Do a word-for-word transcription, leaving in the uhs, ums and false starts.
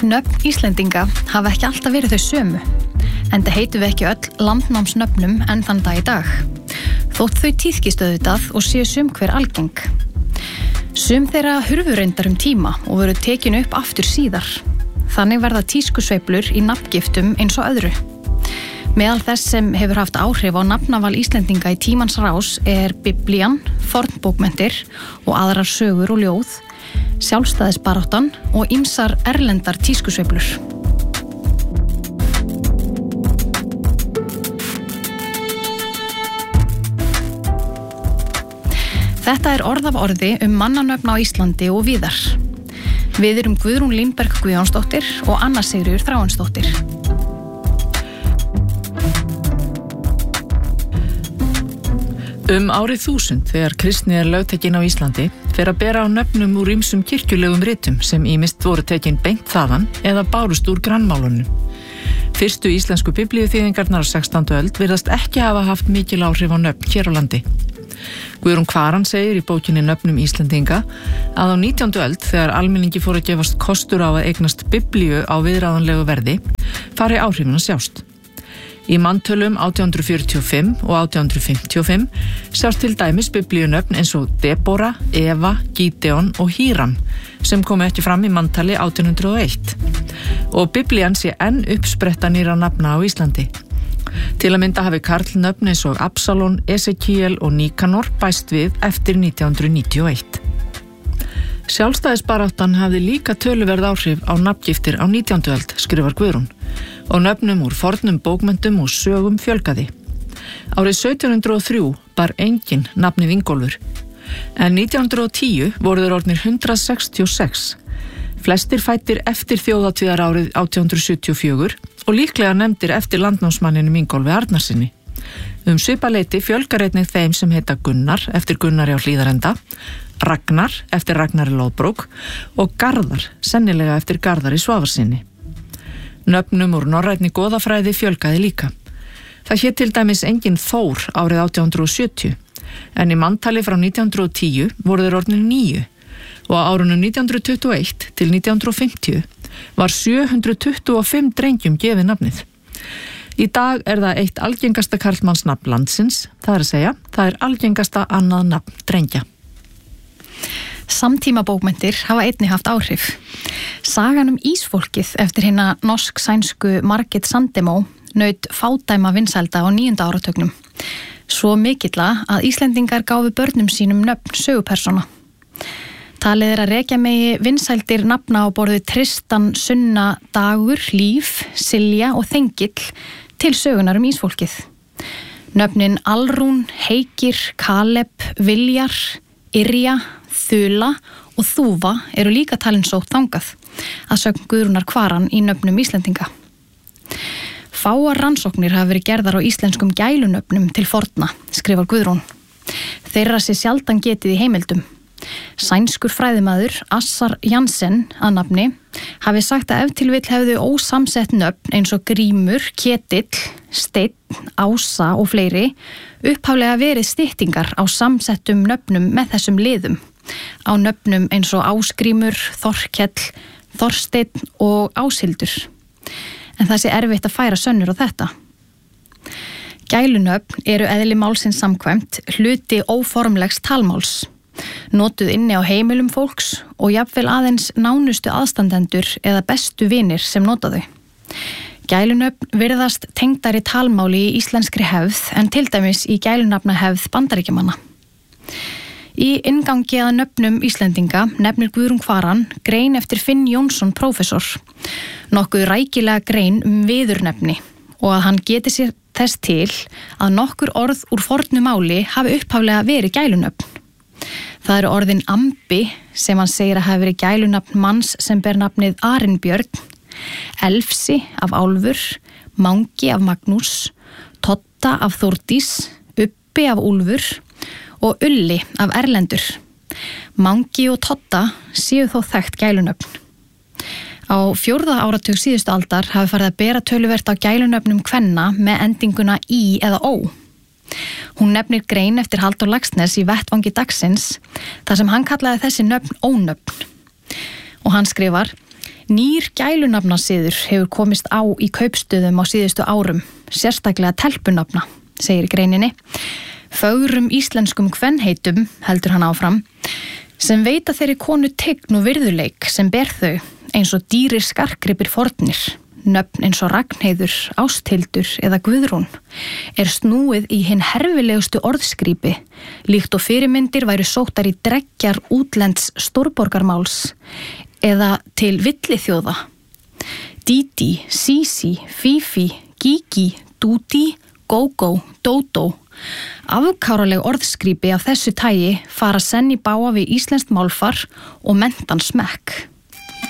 Nöfn Íslendinga hafa ekki alltaf verið þau sömu, enda heitum við ekki öll landnámsnöfnum enn þann dag í dag. Þótt þau tíðkist auðvitað og séu sum hver algeng. Sum þeirra hurfu reyndar um tíma og voru tekin upp aftur síðar. Þannig verða tískusveiflur í nafngiftum eins og öðru. Meðal þess sem hefur haft áhrif á nafnaval Íslendinga í tímans rás er Biblían, fornbókmenntir og aðrar sögur og ljóð, sjálfstæðisbaráttan og ýmsar erlendar tískusveiflur. Þetta er orð af orði um mannanöfn á Íslandi og víðar. Við erum Guðrún Línberg Guðjónsdóttir og Anna Sigríður Þráinsdóttir. Um árið þúsund, þegar kristni er lögtekin á Íslandi, fer að bera á nöfnum úr ýmsum kirkjulegum ritum sem ýmist voru tekin beint þaðan eða bárust úr grannmálunum. Fyrstu íslensku biblíuþýðingarnar á sextándu öld virðast ekki hafa haft mikil áhrif á nöfn hér á landi. Guðrún Kvaran segir í bókinni Nöfnum Íslendinga að á nítjándu öld, þegar almenningi fór að gefast kostur á að eignast biblíu á viðráðanlegu verði, fari áhrifin að sjást. Í manntölum átján hundruð fjörutíu og fimm og átján hundruð fimmtíu og fimm sjást til dæmis biblíunöfn eins og Debora, Eva, Gídeon og Híram sem komu ekki fram í manntali átján hundruð og eitt. Og biblían sé enn uppspretta nýrra nafna á Íslandi. Til að mynda hafi karlnöfn eins og Absalón, Esekiel og Nikanor bæst við eftir nítján hundruð níutíu og eitt. Sjálfstæðisbaráttan hafði líka töluverð áhrif á nafngiftir á nítjándu öld, skrifar Guðrún, og nöfnum úr fornum bókmenntum og sögum fjölgaði. Árið sautján hundruð og þrjú bar enginn nafnið Ingólfur, en nítján hundruð og tíu voru þeir orðnir hundrað sextíu og sex. Flestir fæddir eftir þjóðhátíðar árið átján hundruð sjötíu og fjögur og líklega nefndir eftir landnámsmanninum Ingólfi Arnarsyni. Um svipaleyti fjölgar einnig þeim sem heita Gunnar eftir Gunnari á Hlíðarenda, Ragnar eftir Ragnari Lóðbrók og Garðar, sennilega eftir Garðari Svavarsyni. Nöfnum úr norrænni goðafræði fjölgaði líka. Það hét til dæmis enginn Þór árið átján hundruð og sjötíu, en í manntali frá nítján hundruð og tíu voru þeir orðnir níu og á árunum nítján hundruð tuttugu og eitt til nítján hundruð og fimmtíu var sjö hundruð tuttugu og fimm drengjum gefið nafnið. Í dag er það eitt algengasta karlmannsnafn landsins, það er að segja, það er algengasta annað nafn drengja. Samtímabókmenntir hafa einnig haft áhrif. Sagan um ísfólkið eftir hina norsk-sænsku Margit Sandemo naut fádæma vinsælda á níunda áratugnum. Svo mikilla að Íslendingar gáfu börnum sínum nöfn sögupersóna. Talið er að rekja megi vinsældir nafna á borðu Tristan, Sunna, Dagur, Líf, Silja og Þengill til sögunar um ísfólkið. Nöfnin Alrún, Heikir, Kaleb, Viljar, Yrja, Þula og Þúfa eru líka talin sótt þangað, að sögn Guðrúnar Kvaran í Nöfnum Íslendinga. Fáar rannsóknir hafa verið gerðar á íslenskum gælunöfnum til forna, skrifar Guðrún. Þeirra sé sjaldan getið í heimildum. Sænskur fræðimaður Assar Jansen að nafni hafi sagt að ef til vill hefðu ósamsett nöfn eins og Grímur, Ketill, Steinn, Ása og fleiri upphaflega verið styttingar á samsettum nöfnum með þessum liðum, á nöfnum eins og Ásgrímur, Þorkell, Þorsteinn og Áshildur. En það sé erfitt að færa sönnur á þetta. Gælunöfn eru eðli málsins samkvæmt hluti óformlegs talmáls, notuð inni á heimilum fólks og jafnvel aðeins nánustu aðstandendur eða bestu vinir sem nota þau. Gælunöfn virðast tengdari talmáli í íslenskri hefð en til dæmis í gælunafna hefð Bandaríkjamanna. Í inngangi að nöfnum Íslendinga nefnir Guðrún Kvaran grein eftir Finn Jónsson prófessor, nokkuð rækilega grein um viðurnefni og að hann geti sér þess til að nokkur orð úr fornu máli hafi upphaflega verið gælunöfn. Það eru orðin ambi sem hann segir að hafi verið gælunafn manns sem ber nafnið Arinbjörn, Elfsi af Álfur, Mangi af Magnús, Totta af Þórdís, Ubbi af Úlfur og Ulli af Erlendur. Mangi og Totta séu þó þekkt gælunöfn. Á fjórða áratug síðustu aldar hafi farið að bera töluvert á gælunöfnum kvenna með endinguna í eða ó. Hún nefnir grein eftir Halldór Laxness í Vettvangi dagsins, þar sem hann kallaði þessi nöfn ónöfn. Og hann skrifar: Nýr gælunafnasiður hefur komist á í kaupstöðum á síðustu árum, sérstaklega telpunafna, segir í greininni. Fögrum íslenskum kvenheitum, heldur hann áfram, sem veita þeirri konu tign og virðuleik sem ber þau, eins og dýrir skartgripir fornir, nöfn eins og Ragnheiður, Ásthildur eða Guðrún, er snúið í hinn herfilegustu orðskrípi, líkt og fyrirmyndir væru sóttar í dreggjar útlends stórborgarmáls eða til villiþjóða. Dídí, Sísí, Fífí, Gígí, Dúdí, Gógó, Dódó. Afkáraleg orðskrípi af þessu tagi fara senn í bága við íslenskt málfar og menntan smekk.